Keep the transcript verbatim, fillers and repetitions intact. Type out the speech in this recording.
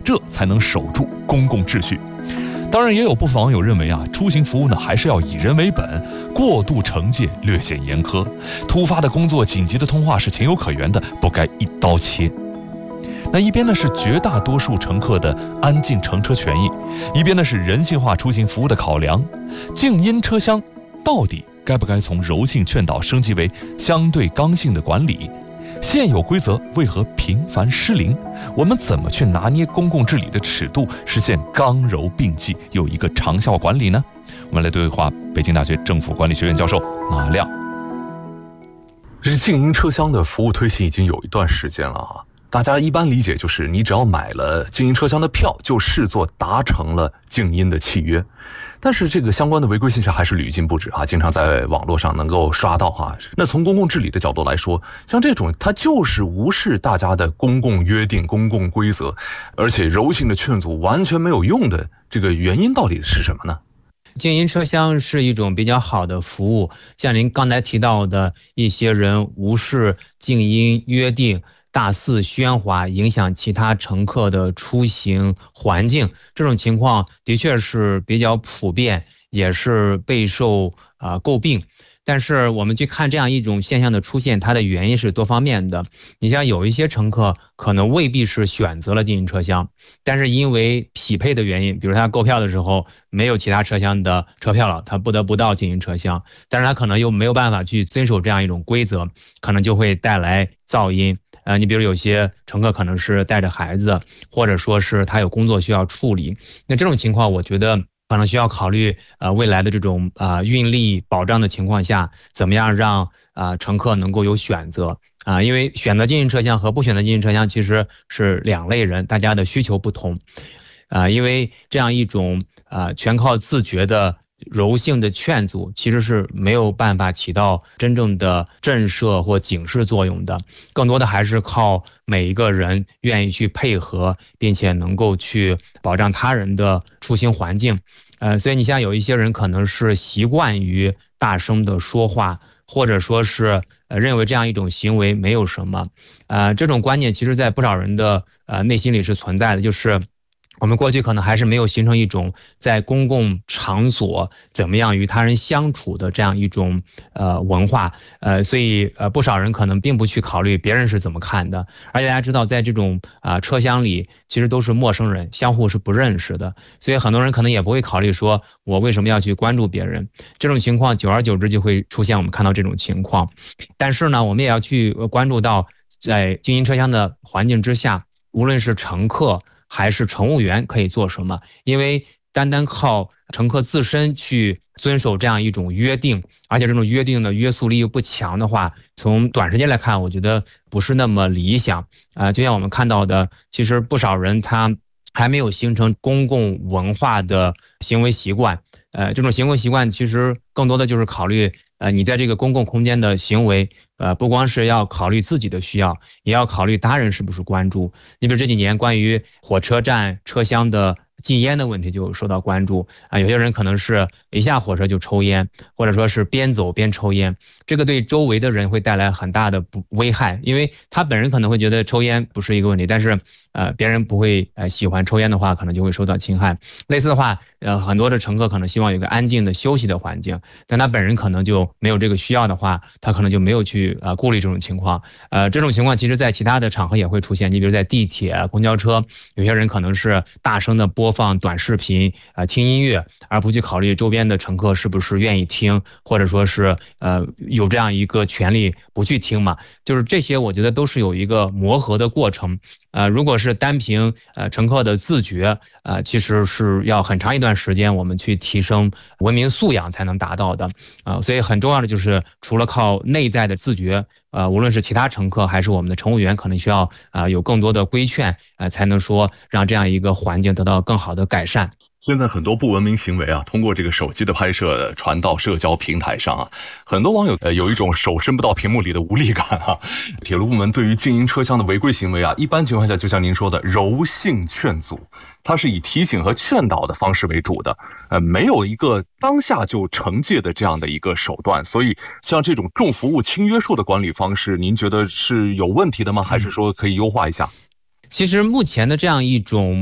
这才能守住公共秩序。当然，也有部分网友认为啊，出行服务呢还是要以人为本，过度惩戒略显严苛。突发的工作、紧急的通话是情有可原的，不该一刀切。那一边呢是绝大多数乘客的安静乘车权益，一边呢是人性化出行服务的考量。静音车厢到底该不该从柔性劝导升级为相对刚性的管理？现有规则为何频繁失灵？我们怎么去拿捏公共治理的尺度，实现刚柔并济，有一个长效管理呢？我们来对话北京大学政府管理学院教授马亮。 这静音车厢的服务推行已经有一段时间了啊。大家一般理解就是你只要买了静音车厢的票，就视作达成了静音的契约。但是这个相关的违规现象还是屡禁不止啊，经常在网络上能够刷到啊。那从公共治理的角度来说，像这种它就是无视大家的公共约定、公共规则，而且柔性的劝阻完全没有用的，这个原因到底是什么呢？ 静音车厢是一种比较好的服务，像您刚才提到的一些人无视静音约定，大肆喧哗，影响其他乘客的出行环境，这种情况的确是比较普遍，也是备受啊、呃、诟病。但是我们去看这样一种现象的出现，它的原因是多方面的。你像有一些乘客可能未必是选择了静音车厢，但是因为匹配的原因，比如他购票的时候没有其他车厢的车票了，他不得不到静音车厢，但是他可能又没有办法去遵守这样一种规则，可能就会带来噪音。呃，你比如有些乘客可能是带着孩子，或者说是他有工作需要处理，那这种情况我觉得可能需要考虑呃未来的这种啊、呃、运力保障的情况下，怎么样让啊、呃、乘客能够有选择啊、呃，因为选择静音车厢和不选择静音车厢其实是两类人，大家的需求不同，啊、呃，因为这样一种啊、呃、全靠自觉的柔性的劝阻其实是没有办法起到真正的震慑或警示作用的，更多的还是靠每一个人愿意去配合，并且能够去保障他人的出行环境。呃，所以你像有一些人可能是习惯于大声的说话，或者说是呃认为这样一种行为没有什么，呃，这种观念其实在不少人的呃内心里是存在的，就是我们过去可能还是没有形成一种在公共场所怎么样与他人相处的这样一种呃文化，呃，所以呃不少人可能并不去考虑别人是怎么看的，而且大家知道在这种啊、呃、车厢里其实都是陌生人，相互是不认识的，所以很多人可能也不会考虑说我为什么要去关注别人，这种情况久而久之就会出现我们看到这种情况。但是呢，我们也要去关注到在静音车厢的环境之下，无论是乘客还是乘务员可以做什么？因为单单靠乘客自身去遵守这样一种约定，而且这种约定的约束力又不强的话，从短时间来看，我觉得不是那么理想。啊、呃，就像我们看到的，其实不少人他还没有形成公共文化的行为习惯。呃，这种行为习惯其实更多的就是考虑，呃，你在这个公共空间的行为，呃，不光是要考虑自己的需要，也要考虑他人是不是关注。你比如这几年关于火车站车厢的禁烟的问题就受到关注啊，有些人可能是一下火车就抽烟，或者说是边走边抽烟，这个对周围的人会带来很大的不危害，因为他本人可能会觉得抽烟不是一个问题，但是呃别人不会呃喜欢抽烟的话，可能就会受到侵害。类似的话，呃很多的乘客可能希望有个安静的休息的环境，但他本人可能就没有这个需要的话，他可能就没有去呃顾虑这种情况。呃这种情况其实在其他的场合也会出现，你比如在地铁、公交车，有些人可能是大声的播放短视频啊、呃、听音乐，而不去考虑周边的乘客是不是愿意听，或者说是呃有这样一个权利不去听嘛。就是这些我觉得都是有一个磨合的过程。呃如果是单凭呃乘客的自觉，呃其实是要很长一段时间我们去提升文明素养才能达到的啊、呃、所以很重要的就是除了靠内在的自觉，呃无论是其他乘客还是我们的乘务员，可能需要啊、呃、有更多的规劝，呃才能说让这样一个环境得到更好的改善。 现在很多不文明行为啊，通过这个手机的拍摄传到社交平台上啊，很多网友呃有一种手伸不到屏幕里的无力感啊。铁路部门对于静音车厢的违规行为啊，一般情况下就像您说的柔性劝阻，它是以提醒和劝导的方式为主的，呃，没有一个当下就惩戒的这样的一个手段。所以像这种重服务轻约束的管理方式，您觉得是有问题的吗？还是说可以优化一下？ 其实目前的这样一种